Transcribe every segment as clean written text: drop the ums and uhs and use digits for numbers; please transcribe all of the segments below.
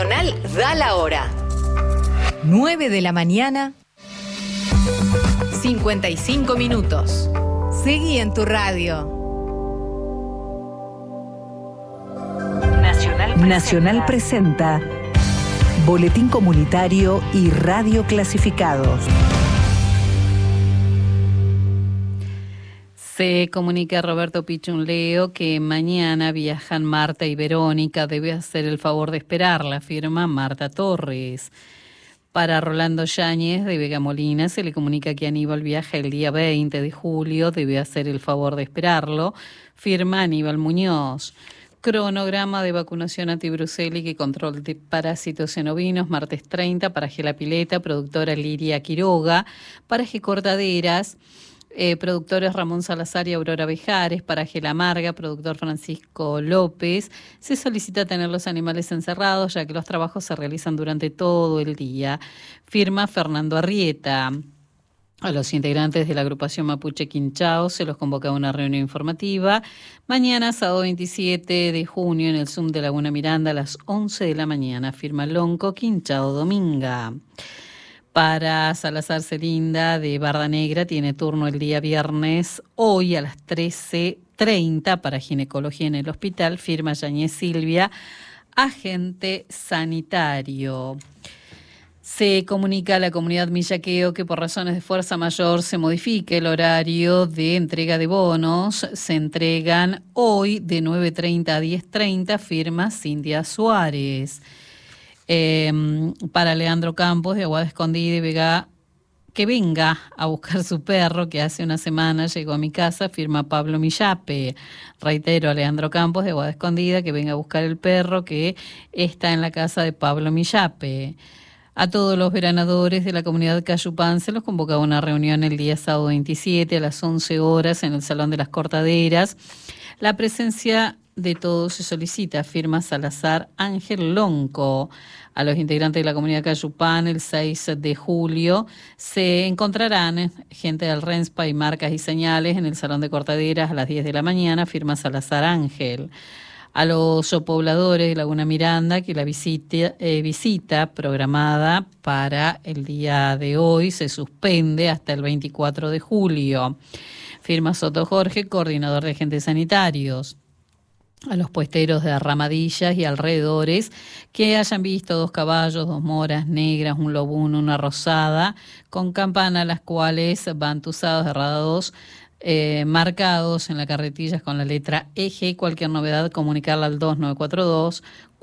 Nacional da la hora. 9 de la mañana, 55 minutos. Seguí en tu radio. Nacional presenta Boletín Comunitario y Radio Clasificados. Se comunica a Roberto Pichunleo que mañana viajan Marta y Verónica. Debe hacer el favor de esperarla, afirma Marta Torres. Para Rolando Yáñez de Vega Molina se le comunica que Aníbal viaja el día 20 de julio. Debe hacer el favor de esperarlo, firma Aníbal Muñoz. Cronograma de vacunación antibrucélica y control de parásitos en ovinos, martes 30, Paraje La Pileta, productora Liria Quiroga, Paraje Cortaderas, productores Ramón Salazar y Aurora Bejares, Paraje La Amarga, productor Francisco López. Se solicita tener los animales encerrados, ya que los trabajos se realizan durante todo el día. Firma Fernando Arrieta. A los integrantes de la agrupación Mapuche Quinchao se los convoca a una reunión informativa mañana, sábado 27 de junio, en el Zoom de Laguna Miranda a las 11 de la mañana. Firma Lonco Quinchao Dominga. Para Salazar Celinda de Barda Negra tiene turno el día viernes, hoy a las 13:30 para ginecología en el hospital. Firma Yañez Silvia, agente sanitario. Se comunica a la comunidad Millaqueo que por razones de fuerza mayor se modifique el horario de entrega de bonos. Se entregan hoy de 9:30 a 10:30, firma Cintia Suárez. Para Leandro Campos de Aguada Escondida y Vega, que venga a buscar su perro que hace una semana llegó a mi casa, firma Pablo Millape. Reitero a Leandro Campos de Aguada Escondida que venga a buscar el perro que está en la casa de Pablo Millape. A todos los veranadores de la comunidad Cayupán se los convoca a una reunión el día sábado 27 a las 11 horas en el Salón de las Cortaderas. La presencia de todos se solicita, firma Salazar Ángel Lonco. A los integrantes de la comunidad Cayupán el 6 de julio se encontrarán gente del RENSPA y marcas y señales en el Salón de Cortaderas a las 10 de la mañana, firma Salazar Ángel. A los pobladores de Laguna Miranda que la visita programada para el día de hoy se suspende hasta el 24 de julio. Firma Soto Jorge, coordinador de agentes sanitarios. A los puesteros de Ramadillas y alrededores que hayan visto 2 caballos, 2 moras negras, un lobuno, una rosada, con campana, las cuales van tuzados de radados, marcados en las carretillas con la letra eje. Cualquier novedad comunicarla al 2942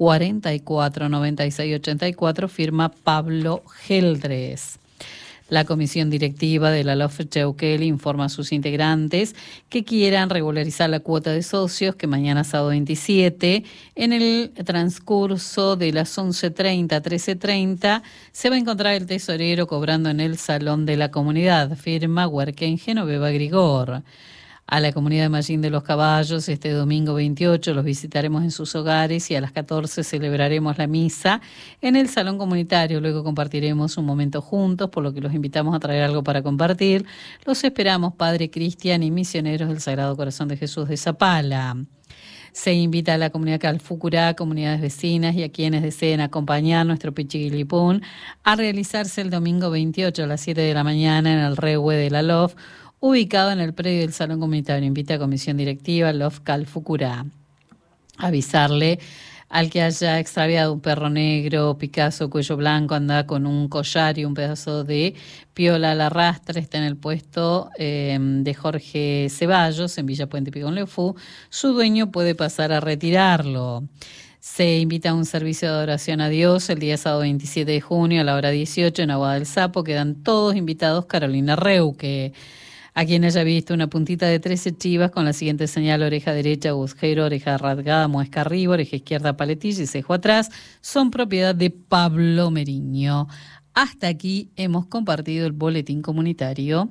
44 96 84, firma Pablo Geldres. La comisión directiva de la LOF Cheuquel informa a sus integrantes que quieran regularizar la cuota de socios que mañana sábado 27, en el transcurso de las 11:30 a 13:30, se va a encontrar el tesorero cobrando en el Salón de la Comunidad, firma Huerquén Genoveva Grigor. A la comunidad de Mallín de los Caballos este domingo 28 los visitaremos en sus hogares y a las 14 celebraremos la misa en el salón comunitario. Luego compartiremos un momento juntos, por lo que los invitamos a traer algo para compartir. Los esperamos, Padre Cristian y misioneros del Sagrado Corazón de Jesús de Zapala. Se invita a la comunidad Calfucurá, comunidades vecinas y a quienes deseen acompañar nuestro Pichiguilipún a realizarse el domingo 28 a las 7 de la mañana en el Rehue de la LOF, ubicado en el predio del Salón Comunitario. Invita a Comisión Directiva LOF Calfucurá. Avisarle al que haya extraviado un perro negro, Picasso, cuello blanco, anda con un collar y un pedazo de piola al arrastre, está en el puesto de Jorge Ceballos, en Villa Puente Picón Lefú. Su dueño puede pasar a retirarlo. Se invita a un servicio de adoración a Dios el día sábado 27 de junio a la hora 18 en Aguada del Sapo. Quedan todos invitados. Carolina Reuque. A quien haya visto una puntita de 13 chivas con la siguiente señal: oreja derecha agujero, oreja rasgada, muesca arriba, oreja izquierda paletilla y cejo atrás, son propiedad de Pablo Meriño. Hasta aquí hemos compartido el boletín comunitario.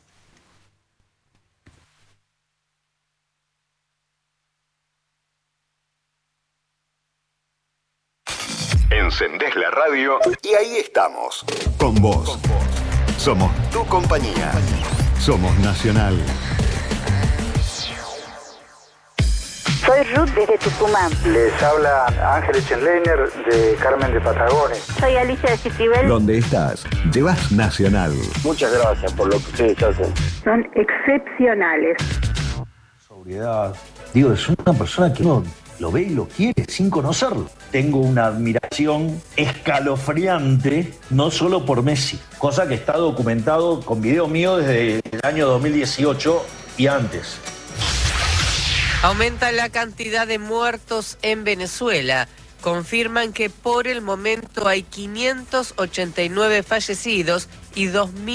Encendés la radio y ahí estamos, con vos. Somos tu compañía. Somos Nacional. Soy Ruth desde Tucumán. Les habla Ángel Echenleiner de Carmen de Patagones. Soy Alicia de Citibel. Donde estás, llevas Nacional. Muchas gracias por lo que ustedes hacen. Son excepcionales. Sobriedad. Digo, es una persona que uno lo ve y lo quiere sin conocerlo. Tengo una admiración escalofriante, no solo por Messi, cosa que está documentado con video mío desde el año 2018 y antes. Aumenta la cantidad de muertos en Venezuela. Confirman que por el momento hay 589 fallecidos y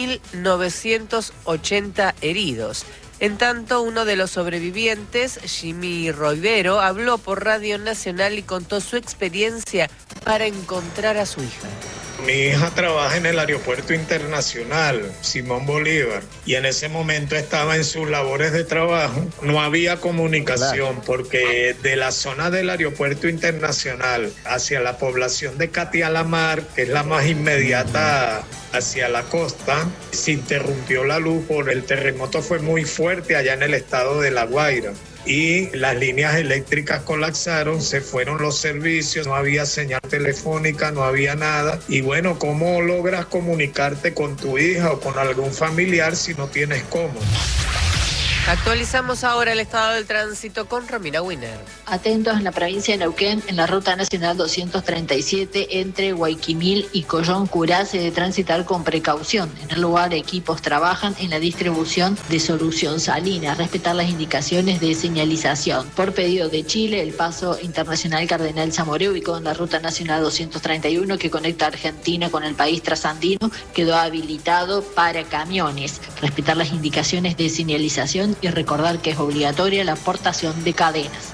2.980 heridos. En tanto, uno de los sobrevivientes, Jimmy Roivero, habló por Radio Nacional y contó su experiencia para encontrar a su hija. Mi hija trabaja en el Aeropuerto Internacional Simón Bolívar y en ese momento estaba en sus labores de trabajo. No había comunicación porque de la zona del Aeropuerto Internacional hacia la población de Catialamar, que es la más inmediata hacia la costa, se interrumpió la luz por el terremoto. Fue muy fuerte allá en el estado de La Guaira. Y las líneas eléctricas colapsaron, se fueron los servicios, no había señal telefónica, no había nada. Y bueno, ¿cómo logras comunicarte con tu hija o con algún familiar si no tienes cómo? Actualizamos ahora el estado del tránsito con Romina Winner. Atentos en la provincia de Neuquén, en la ruta nacional 237 entre Guayquimil y Collón Curá se debe transitar con precaución. En el lugar, equipos trabajan en la distribución de solución salina, respetar las indicaciones de señalización. Por pedido de Chile, el paso internacional Cardenal Zamoré, ubicado en la ruta nacional 231 que conecta a Argentina con el país trasandino, quedó habilitado para camiones. Respetar las indicaciones de señalización y recordar que es obligatoria la portación de cadenas.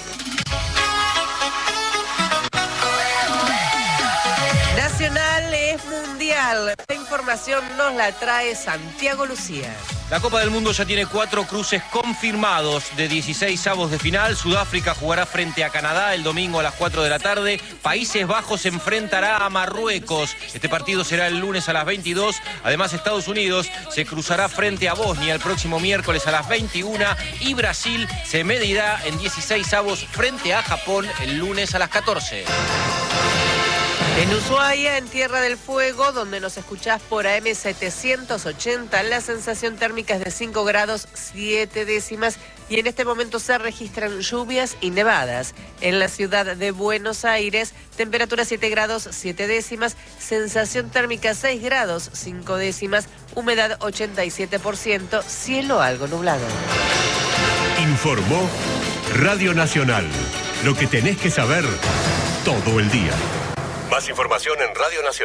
Nacional es mundial. Esta información nos la trae Santiago Lucía. La Copa del Mundo ya tiene 4 cruces confirmados de 16 avos de final. Sudáfrica jugará frente a Canadá el domingo a las 4 de la tarde. Países Bajos se enfrentará a Marruecos. Este partido será el lunes a las 22. Además, Estados Unidos se cruzará frente a Bosnia el próximo miércoles a las 21. Y Brasil se medirá en 16 avos frente a Japón el lunes a las 14. En Ushuaia, en Tierra del Fuego, donde nos escuchás por AM 780, la sensación térmica es de 5 grados 7 décimas y en este momento se registran lluvias y nevadas. En la ciudad de Buenos Aires, temperatura 7 grados 7 décimas, sensación térmica 6 grados 5 décimas, humedad 87%, cielo algo nublado. Informó Radio Nacional. Lo que tenés que saber todo el día. Más información en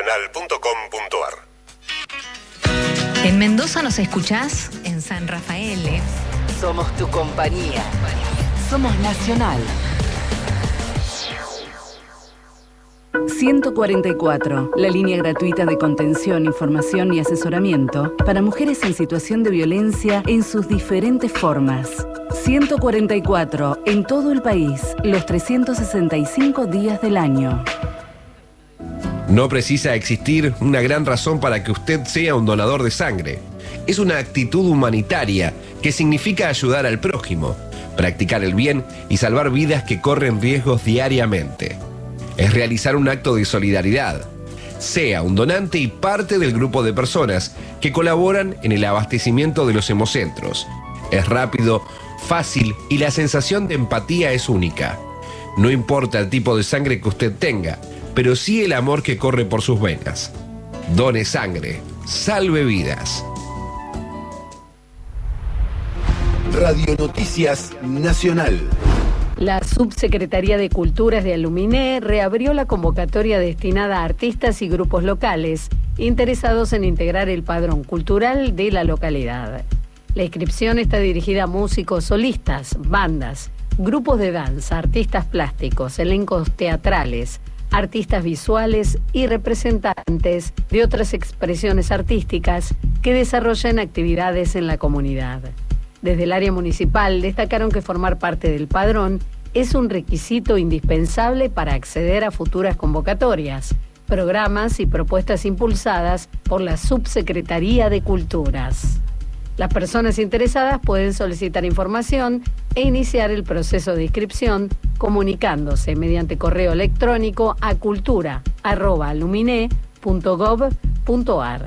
radionacional.com.ar. En Mendoza nos escuchás, en San Rafael. Somos tu compañía. Somos Nacional. 144, la línea gratuita de contención, información y asesoramiento para mujeres en situación de violencia en sus diferentes formas. 144, en todo el país, los 365 días del año. No precisa existir una gran razón para que usted sea un donador de sangre. Es una actitud humanitaria que significa ayudar al prójimo, practicar el bien y salvar vidas que corren riesgos diariamente. Es realizar un acto de solidaridad. Sea un donante y parte del grupo de personas que colaboran en el abastecimiento de los hemocentros. Es rápido, fácil y la sensación de empatía es única. No importa el tipo de sangre que usted tenga, pero sí el amor que corre por sus venas. Done sangre, salve vidas. Radio Noticias Nacional. La Subsecretaría de Culturas de Aluminé reabrió la convocatoria destinada a artistas y grupos locales interesados en integrar el padrón cultural de la localidad. La inscripción está dirigida a músicos solistas, bandas, grupos de danza, artistas plásticos, elencos teatrales, artistas visuales y representantes de otras expresiones artísticas que desarrollan actividades en la comunidad. Desde el área municipal destacaron que formar parte del padrón es un requisito indispensable para acceder a futuras convocatorias, programas y propuestas impulsadas por la Subsecretaría de Culturas. Las personas interesadas pueden solicitar información e iniciar el proceso de inscripción comunicándose mediante correo electrónico a cultura@lumine.gov.ar.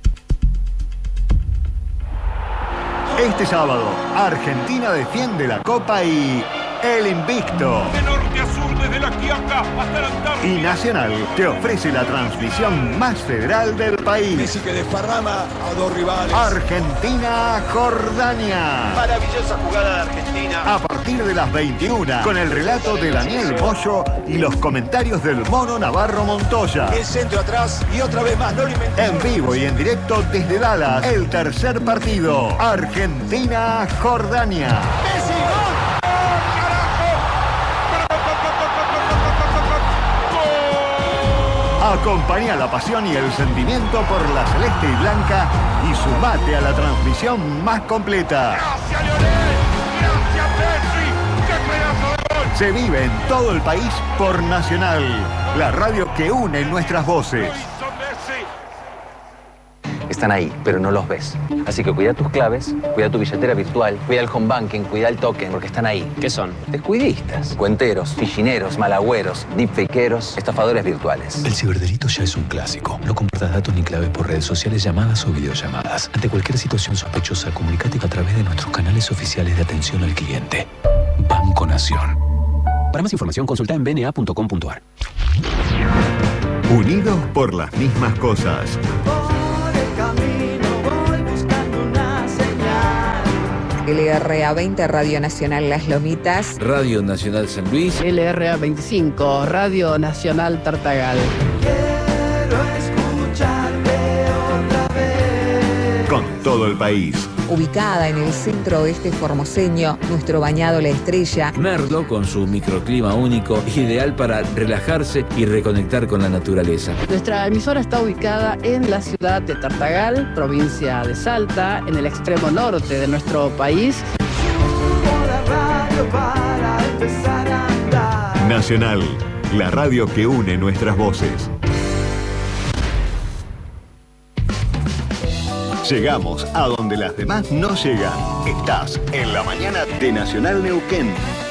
Este sábado, Argentina defiende la Copa y el invicto. De norte a sur, desde la Quiaca hasta la Antártida. Y Nacional te ofrece la transmisión más federal del país. Messi que desparrama a dos rivales. Argentina-Jordania. Maravillosa jugada de Argentina. A partir de las 21, con el relato de Daniel Moyo y los comentarios del Mono Navarro Montoya. El centro atrás y otra vez más, no lo inventó. En vivo y en directo desde Dallas, el tercer partido. Argentina-Jordania. ¡Messi, gol! Acompaña la pasión y el sentimiento por la celeste y blanca y sumate a la transmisión más completa. ¡Gracias, Lionel! ¡Gracias, Messi! ¡Qué pedazo de gol! Se vive en todo el país por Nacional, la radio que une nuestras voces. Están ahí, pero no los ves. Así que cuida tus claves, cuida tu billetera virtual, cuida el home banking, cuida el token, porque están ahí. ¿Qué son? Descuidistas, cuenteros, fichineros, malagüeros, deepfakeros, estafadores virtuales. El ciberdelito ya es un clásico. No compartas datos ni claves por redes sociales, llamadas o videollamadas. Ante cualquier situación sospechosa, comunícate a través de nuestros canales oficiales de atención al cliente. Banco Nación. Para más información, consulta en bna.com.ar. Unidos por las mismas cosas. LRA 20, Radio Nacional Las Lomitas. Radio Nacional San Luis. LRA 25, Radio Nacional Tartagal. Quiero escucharte otra vez. Con todo el país. Ubicada en el centro oeste formoseño, nuestro bañado La Estrella. Merlo, con su microclima único, ideal para relajarse y reconectar con la naturaleza. Nuestra emisora está ubicada en la ciudad de Tartagal, provincia de Salta, en el extremo norte de nuestro país. Subo la radio para empezar a andar. Nacional, la radio que une nuestras voces. Llegamos a donde las demás no llegan. Estás en la mañana de Nacional Neuquén.